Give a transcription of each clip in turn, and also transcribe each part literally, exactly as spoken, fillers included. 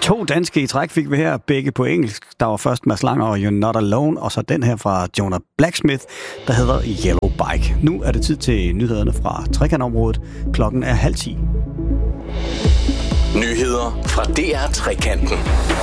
To danske i træk fik vi her, begge på engelsk. Der var først Mads Langer og You're Not Alone, og så den her fra Jonah Blacksmith, der hedder Yellow Bike. Nu er det tid til nyhederne fra trekantområdet. Klokken er halv ti. Nyheder fra D R Trekanten.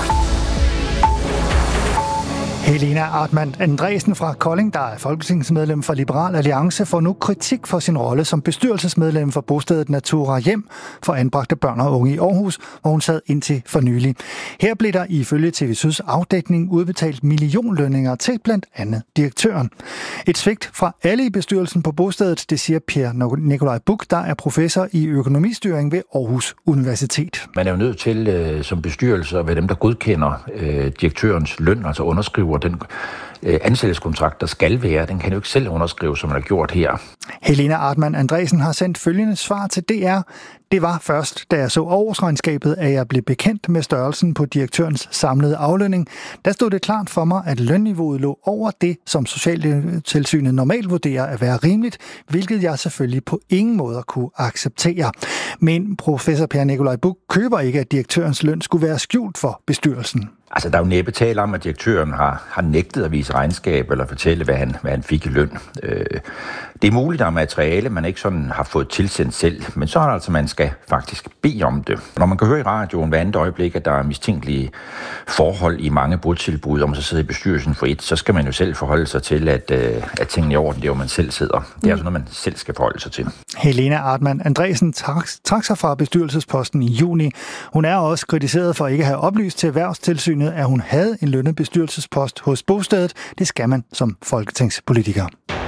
Helena Artmann Andresen fra Kolding, der er folketingsmedlem for Liberal Alliance, får nu kritik for sin rolle som bestyrelsesmedlem for bostedet Natura Hjem for anbragte børn og unge i Aarhus, hvor hun sad indtil for nylig. Her blev der ifølge T V Syds afdækning udbetalt millionlønninger til blandt andet direktøren. Et svigt fra alle i bestyrelsen på bostedet, det siger Per Nikolaj Buch, der er professor i økonomistyring ved Aarhus Universitet. Man er jo nødt til øh, som bestyrelse at være dem, der godkender øh, direktørens løn, altså underskriver den øh, ansættelseskontrakt, der skal være. Den kan jo ikke selv underskrive, som man har gjort her. Helena Artmann Andresen har sendt følgende svar til D R. Det var først, da jeg så årsregnskabet, at jeg blev bekendt med størrelsen på direktørens samlede aflønning. Der stod det klart for mig, at lønniveauet lå over det, som Socialtilsynet normalt vurderer at være rimeligt, hvilket jeg selvfølgelig på ingen måde kunne acceptere. Men professor Per Nikolaj Buch køber ikke, at direktørens løn skulle være skjult for bestyrelsen. Altså, der er jo næppe tale om, at direktøren har, har nægtet at vise regnskab eller fortælle, hvad han, hvad han fik i løn. Øh, det er muligt, at materiale, man ikke sådan har fået tilsendt selv, men så er det altså, man skal faktisk bede om det. Når man kan høre i radioen hver andet øjeblik, at der er mistænkelige forhold i mange botilbud, om man så sidder i bestyrelsen for et, så skal man jo selv forholde sig til, at, øh, at tingene er i orden, det er jo man selv sidder. Det er altså noget, man selv skal forholde sig til. Helena Artmann Andresen trak, trak sig fra bestyrelsesposten i juni. Hun er også kritiseret for ikke at have oplyst til Erhvervstilsynet, at hun havde en lønnet bestyrelsespost hos bostedet. Det skal man som folketingspolitiker.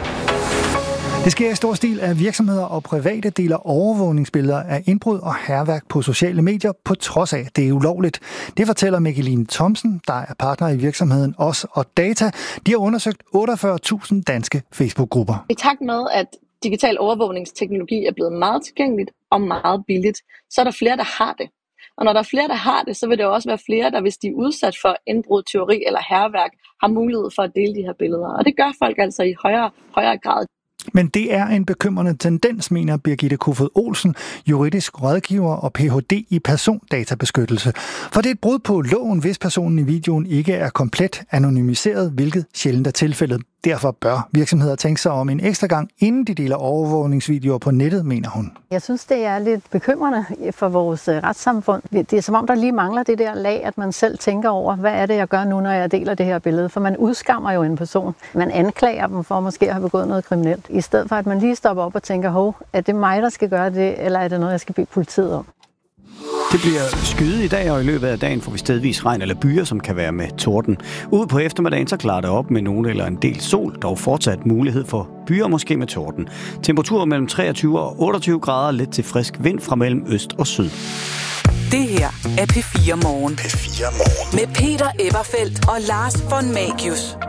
Det sker i stor stil, at virksomheder og private deler overvågningsbilleder af indbrud og hærværk på sociale medier, på trods af, at det er ulovligt. Det fortæller Mikkeline Thomsen, der er partner i virksomheden Os og Data. De har undersøgt otteogfyrre tusind danske Facebook-grupper. I takt med, at digital overvågningsteknologi er blevet meget tilgængeligt og meget billigt, så er der flere, der har det. Og når der er flere, der har det, så vil der også være flere, der hvis de er udsat for indbrud, tyveri eller hærværk, har mulighed for at dele de her billeder. Og det gør folk altså i højere, højere grad. Men det er en bekymrende tendens, mener Birgitte Kofod Olsen, juridisk rådgiver og P H D i persondatabeskyttelse. For det er et brud på loven, hvis personen i videoen ikke er komplet anonymiseret, hvilket sjældent er tilfældet. Derfor bør virksomheder tænke sig om en ekstra gang, inden de deler overvågningsvideoer på nettet, mener hun. Jeg synes, det er lidt bekymrende for vores retssamfund. Det er som om, der lige mangler det der lag, at man selv tænker over, hvad er det, jeg gør nu, når jeg deler det her billede? For man udskammer jo en person. Man anklager dem for måske at have begået noget kriminelt. I stedet for, at man lige stopper op og tænker, hov, er det mig, der skal gøre det, eller er det noget, jeg skal bede politiet om? Det bliver skyet i dag, og i løbet af dagen får vi stedvis regn eller byer, som kan være med torden. Ude på eftermiddagen så klarer det op med nogle eller en del sol, dog fortsat mulighed for byer, måske med torden. Temperaturer mellem treogtyve og otteogtyve grader, lidt til frisk vind fra mellem øst og syd. Det her er P fire Morgen. P fire Morgen. Med Peter Eberfeldt og Lars von Magius.